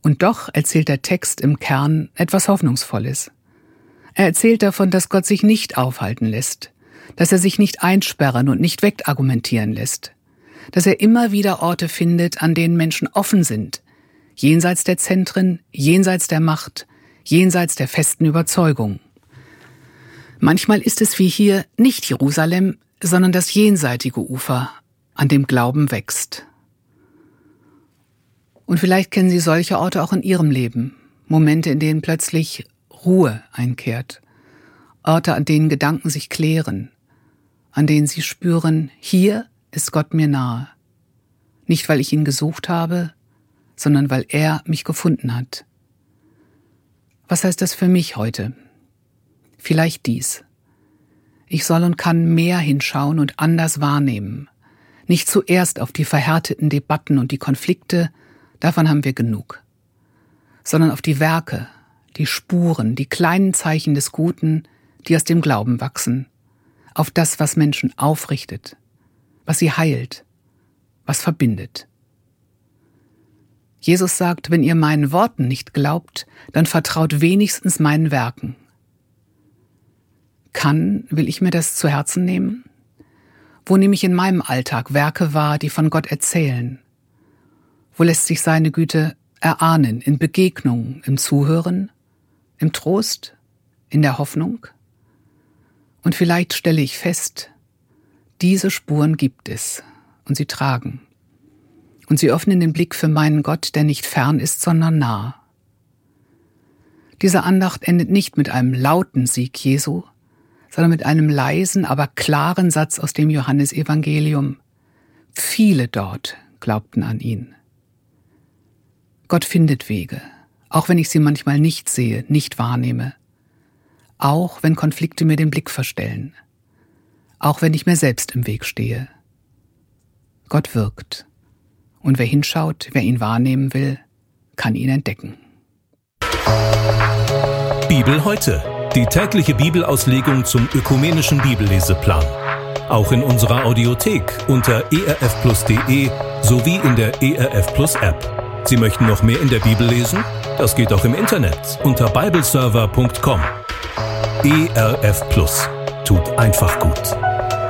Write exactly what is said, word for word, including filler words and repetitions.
Und doch erzählt der Text im Kern etwas Hoffnungsvolles. Er erzählt davon, dass Gott sich nicht aufhalten lässt, dass er sich nicht einsperren und nicht wegargumentieren lässt, dass er immer wieder Orte findet, an denen Menschen offen sind, jenseits der Zentren, jenseits der Macht, jenseits der festen Überzeugung. Manchmal ist es wie hier nicht Jerusalem, sondern das jenseitige Ufer, an dem Glauben wächst. Und vielleicht kennen Sie solche Orte auch in Ihrem Leben, Momente, in denen plötzlich Ruhe einkehrt, Orte, an denen Gedanken sich klären, an denen Sie spüren, hier ist Gott mir nahe. Nicht, weil ich ihn gesucht habe, sondern weil er mich gefunden hat. Was heißt das für mich heute? Vielleicht dies. Ich soll und kann mehr hinschauen und anders wahrnehmen. Nicht zuerst auf die verhärteten Debatten und die Konflikte, davon haben wir genug, sondern auf die Werke, die Spuren, die kleinen Zeichen des Guten, die aus dem Glauben wachsen, auf das, was Menschen aufrichtet, was sie heilt, was verbindet. Jesus sagt, wenn ihr meinen Worten nicht glaubt, dann vertraut wenigstens meinen Werken. Kann, will ich mir das zu Herzen nehmen? Wo nehme ich in meinem Alltag Werke wahr, die von Gott erzählen? Wo lässt sich seine Güte erahnen, in Begegnungen, im Zuhören, im Trost, in der Hoffnung? Und vielleicht stelle ich fest, diese Spuren gibt es und sie tragen. Und sie öffnen den Blick für meinen Gott, der nicht fern ist, sondern nah. Diese Andacht endet nicht mit einem lauten Sieg Jesu, sondern mit einem leisen, aber klaren Satz aus dem Johannesevangelium. Viele dort glaubten an ihn. Gott findet Wege, auch wenn ich sie manchmal nicht sehe, nicht wahrnehme. Auch wenn Konflikte mir den Blick verstellen. Auch wenn ich mir selbst im Weg stehe. Gott wirkt. Und wer hinschaut, wer ihn wahrnehmen will, kann ihn entdecken. Bibel heute. Die tägliche Bibelauslegung zum ökumenischen Bibelleseplan. Auch in unserer Audiothek unter e r f plus punkt d e sowie in der E R F Plus App. Sie möchten noch mehr in der Bibel lesen? Das geht auch im Internet unter bibleserver punkt com. E R F Plus tut einfach gut.